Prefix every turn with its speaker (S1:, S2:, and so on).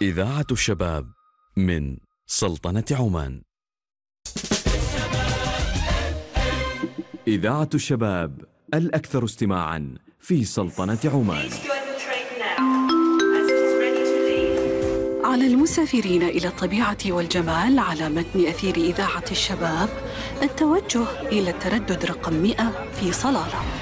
S1: إذاعة الشباب من سلطنة عمان. إذاعة الشباب الأكثر استماعاً في سلطنة عمان.
S2: على المسافرين إلى الطبيعة والجمال على متن أثير إذاعة الشباب التوجه إلى التردد رقم 100 في صلالة.